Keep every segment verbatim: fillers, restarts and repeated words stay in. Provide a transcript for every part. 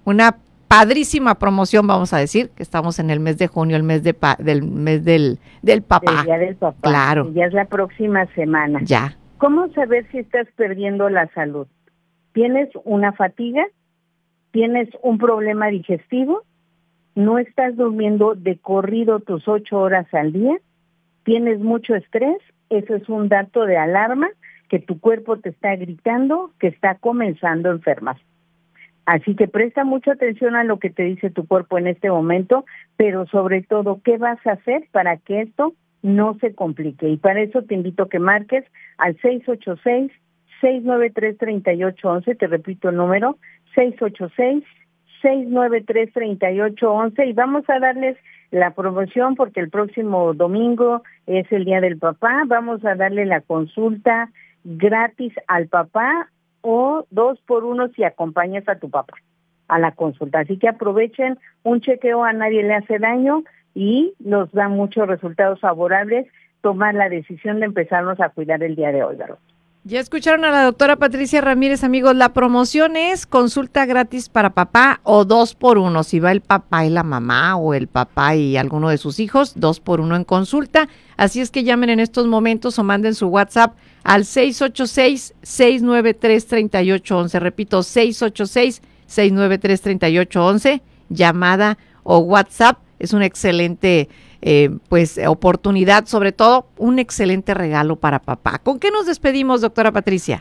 una padrísima promoción, vamos a decir, que estamos en el mes de junio, el mes de pa- del mes del, del papá. El día del papá. Claro. Ya es la próxima semana. Ya. ¿Cómo saber si estás perdiendo la salud? ¿Tienes una fatiga? ¿Tienes un problema digestivo? ¿No estás durmiendo de corrido tus ocho horas al día? ¿Tienes mucho estrés? Eso es un dato de alarma que tu cuerpo te está gritando que está comenzando a enfermar. Así que presta mucha atención a lo que te dice tu cuerpo en este momento, pero sobre todo, ¿qué vas a hacer para que esto no se complique? Y para eso te invito a que marques al seis ocho seis, seis nueve tres, tres ocho uno uno, te repito el número, seis ocho seis, seis nueve tres, tres ocho uno uno, y vamos a darles la promoción porque el próximo domingo es el Día del Papá. Vamos a darle la consulta gratis al papá o dos por uno si acompañas a tu papá a la consulta. Así que aprovechen, un chequeo a nadie le hace daño y nos da muchos resultados favorables tomar la decisión de empezarnos a cuidar el día de hoy, ¿verdad? Ya escucharon a la doctora Patricia Ramírez, amigos. La promoción es consulta gratis para papá o dos por uno. Si va el papá y la mamá o el papá y alguno de sus hijos, dos por uno en consulta. Así es que llamen en estos momentos o manden su WhatsApp al seis ocho seis, seis nueve tres, tres ocho uno uno. Repito, seis ocho seis, seis nueve tres, tres ocho uno uno. Llamada o WhatsApp. Es una excelente eh, pues oportunidad, sobre todo un excelente regalo para papá. ¿Con qué nos despedimos, doctora Patricia?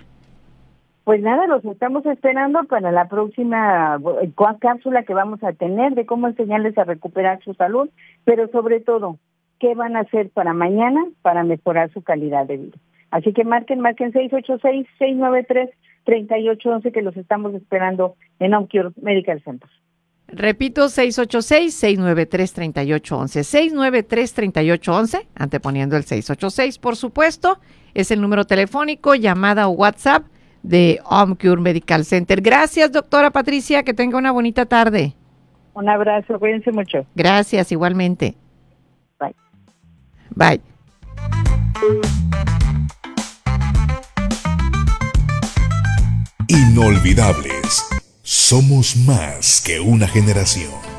Pues nada, los estamos esperando para la próxima eh, cápsula que vamos a tener de cómo enseñarles a recuperar su salud, pero sobre todo, ¿qué van a hacer para mañana para mejorar su calidad de vida? Así que marquen, marquen seis ocho seis, seis nueve tres, tres ocho uno uno que los estamos esperando en OnCure Medical Center. Repito, seis ocho seis, seis nueve tres, tres ocho uno uno. seis nueve tres, tres ocho uno uno, anteponiendo el seis ocho seis, por supuesto, es el número telefónico, llamada o WhatsApp de OnCure Medical Center. Gracias, doctora Patricia, que tenga una bonita tarde. Un abrazo, cuídense mucho. Gracias, igualmente. Bye. Bye. Inolvidables. Somos más que una generación.